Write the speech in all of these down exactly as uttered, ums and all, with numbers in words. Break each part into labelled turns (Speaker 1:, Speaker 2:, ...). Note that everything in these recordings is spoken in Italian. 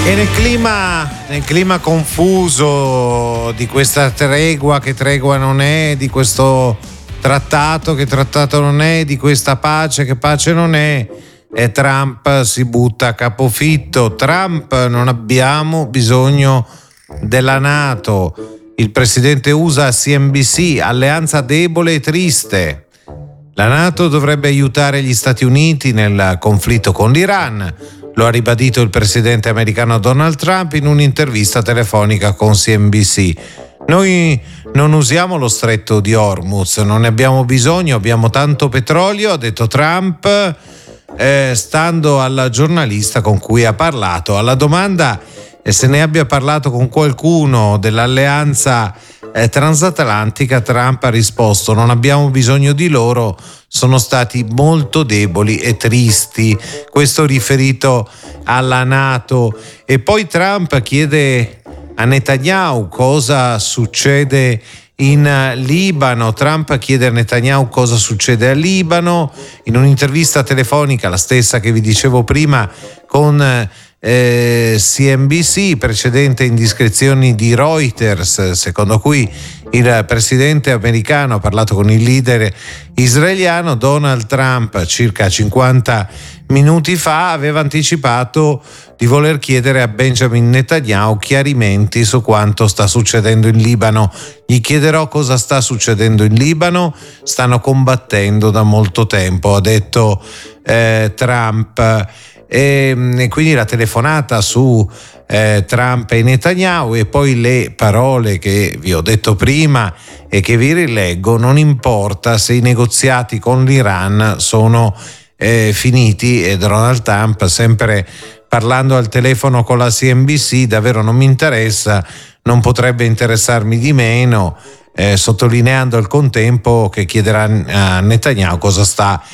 Speaker 1: E nel clima, nel clima confuso di questa tregua, che tregua non è, di questo trattato, che trattato non è, di questa pace, che pace non è, e Trump si butta a capofitto. Trump: non abbiamo bisogno della NATO. Il presidente U S A a C N B C: alleanza debole e triste. La NATO dovrebbe aiutare gli Stati Uniti nel conflitto con l'Iran. Lo ha ribadito il presidente americano Donald Trump in un'intervista telefonica con C N B C. Noi non usiamo lo stretto di Hormuz, non ne abbiamo bisogno, abbiamo tanto petrolio, ha detto Trump, eh, stando al giornalista con cui ha parlato. Alla domanda eh, se ne abbia parlato con qualcuno dell'alleanza eh, transatlantica, Trump ha risposto: non abbiamo bisogno di loro, sono stati molto deboli e tristi. Questo riferito alla NATO. E poi Trump chiede a Netanyahu cosa succede in Libano. Trump chiede a Netanyahu cosa succede a Libano in un'intervista telefonica, la stessa che vi dicevo prima, con eh, C N B C, precedente indiscrezioni di Reuters, secondo cui il presidente americano ha parlato con il leader israeliano. Donald Trump, circa cinquanta minuti fa, aveva anticipato di voler chiedere a Benjamin Netanyahu chiarimenti su quanto sta succedendo in Libano. Gli chiederò cosa sta succedendo in Libano. Stanno combattendo da molto tempo, ha detto eh, Trump. E, e quindi la telefonata su eh, Trump e Netanyahu, e poi le parole che vi ho detto prima e che vi rileggo: non importa se i negoziati con l'Iran sono eh, finiti. E Donald Trump, sempre parlando al telefono con la C N B C: davvero non mi interessa, non potrebbe interessarmi di meno, eh, sottolineando al contempo che chiederà a Netanyahu cosa sta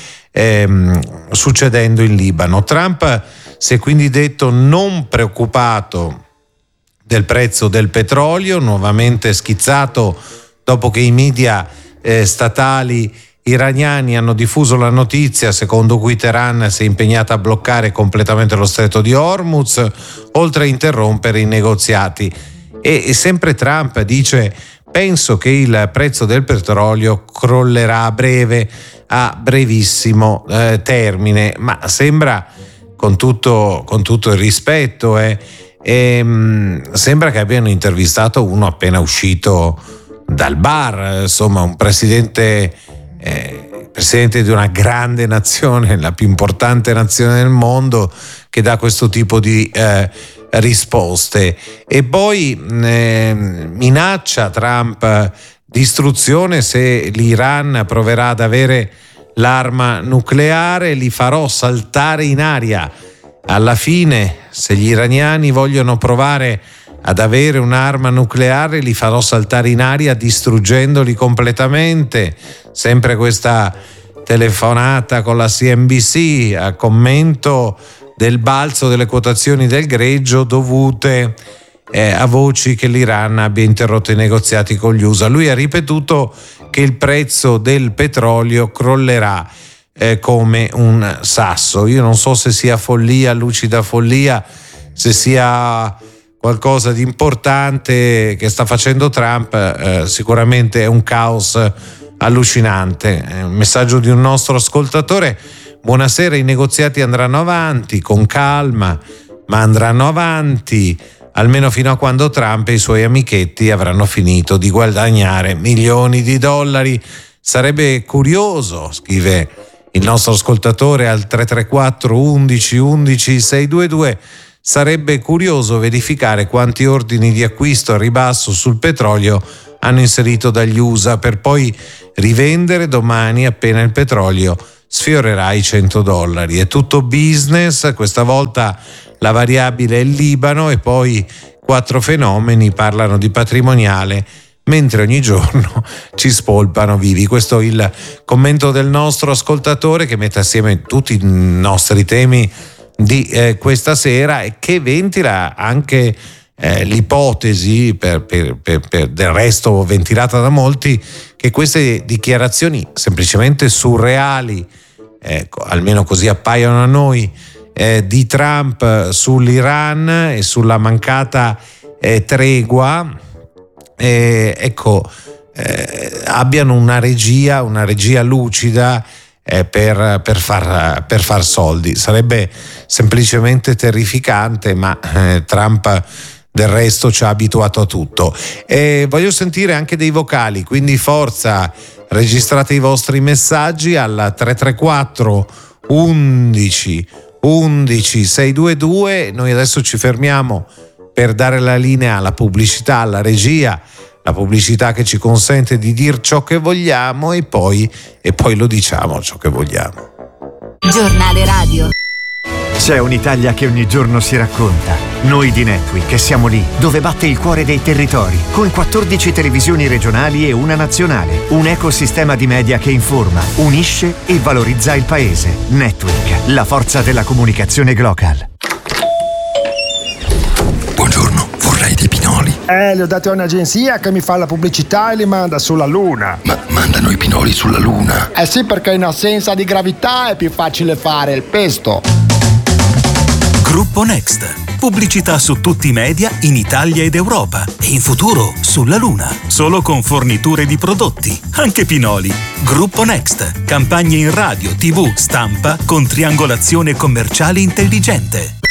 Speaker 1: ehm, succedendo in Libano. Trump si è quindi detto non preoccupato del prezzo del petrolio, nuovamente schizzato dopo che i media eh, statali iraniani hanno diffuso la notizia secondo cui Teheran si è impegnata a bloccare completamente lo stretto di Hormuz, oltre a interrompere i negoziati. E, e sempre Trump dice: penso che il prezzo del petrolio crollerà a breve, a brevissimo eh, termine. Ma sembra, con tutto, con tutto il rispetto, eh, ehm, sembra che abbiano intervistato uno appena uscito dal bar, insomma un presidente Eh, presidente di una grande nazione, la più importante nazione del mondo, che dà questo tipo di eh, risposte. E poi eh, minaccia Trump distruzione se l'Iran proverà ad avere l'arma nucleare, li farò saltare in aria. Alla fine, se gli iraniani vogliono provare ad avere un'arma nucleare, li farò saltare in aria distruggendoli completamente. Sempre questa telefonata con la C N B C a commento del balzo delle quotazioni del greggio dovute eh, a voci che l'Iran abbia interrotto i negoziati con gli U S A. Lui ha ripetuto che il prezzo del petrolio crollerà eh, come un sasso. Io non so se sia follia, lucida follia, se sia qualcosa di importante che sta facendo Trump. Eh, sicuramente è un caos allucinante. È un messaggio di un nostro ascoltatore: buonasera, i negoziati andranno avanti con calma, ma andranno avanti almeno fino a quando Trump e i suoi amichetti avranno finito di guadagnare milioni di dollari. Sarebbe curioso, scrive il nostro ascoltatore al tre tre quattro undici undici seicentoventidue, sarebbe curioso verificare quanti ordini di acquisto a ribasso sul petrolio hanno inserito dagli U S A per poi rivendere domani appena il petrolio sfiorerà i cento dollari. È tutto business, questa volta la variabile è il Libano, e poi quattro fenomeni parlano di patrimoniale mentre ogni giorno ci spolpano vivi. Questo è il commento del nostro ascoltatore, che mette assieme tutti i nostri temi di eh, questa sera e che ventila anche eh, l'ipotesi, per, per, per, per del resto ventilata da molti, che queste dichiarazioni semplicemente surreali, ecco, almeno così appaiono a noi, eh, di Trump sull'Iran e sulla mancata eh, tregua, eh, ecco, eh, abbiano una regia, una regia lucida eh, per, per, far, per far soldi. Sarebbe semplicemente terrificante, ma eh, Trump del resto ci ha abituato a tutto. E voglio sentire anche dei vocali, quindi forza, registrate i vostri messaggi al tre tre quattro undici undici sei due due. Noi adesso ci fermiamo per dare la linea alla pubblicità, alla regia, la pubblicità che ci consente di dir ciò che vogliamo e poi, e poi lo diciamo ciò che vogliamo.
Speaker 2: Giornale radio.
Speaker 3: C'è un'Italia che ogni giorno si racconta. Noi di Netweek siamo lì, dove batte il cuore dei territori, con quattordici televisioni regionali e una nazionale. Un ecosistema di media che informa, unisce e valorizza il paese. Netweek, la forza della comunicazione global.
Speaker 4: Buongiorno, vorrei dei pinoli.
Speaker 5: Eh, li ho dati a un'agenzia che mi fa la pubblicità e li manda sulla Luna.
Speaker 4: Ma mandano i pinoli sulla Luna?
Speaker 5: Eh sì, perché in assenza di gravità è più facile fare il pesto.
Speaker 6: Gruppo Next. Pubblicità su tutti i media in Italia ed Europa e in futuro sulla Luna. Solo con forniture di prodotti, anche pinoli. Gruppo Next. Campagne in radio, tivù, stampa con triangolazione commerciale intelligente.